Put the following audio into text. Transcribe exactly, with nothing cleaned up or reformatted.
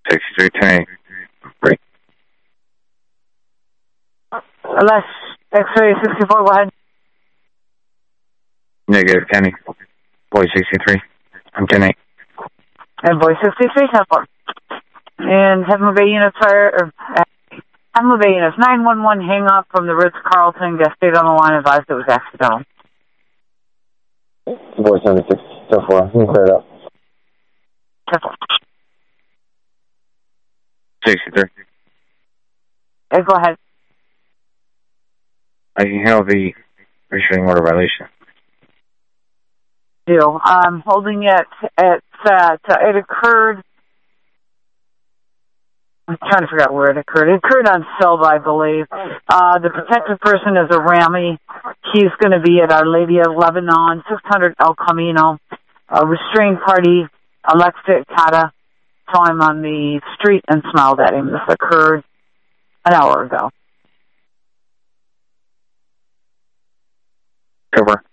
sixty-three, ten eight. Break. Less X-ray sixty-four, go ahead. Negative, Kenny. Boy sixty-three. I'm ten eight. And boy sixty-three, ten four. And Heavenly Bay units fire, or uh, Heavenly Bay units, nine one one hang up from the Ritz-Carlton, got stayed on the line, advised it was accidental. Boy seventy-six, ten four, you can clear it up. ten four. sixty-three. Hey, go ahead. I can handle the restraining order violation. Do. I'm holding it at, uh, it occurred, I'm trying to figure out where it occurred. It occurred on Selva, I believe. Uh, the protected person is a Rami. He's going to be at Our Lady of Lebanon, six hundred El Camino. A restrained party, Alexa Kata, saw him on the street and smiled at him. This occurred an hour ago. Over.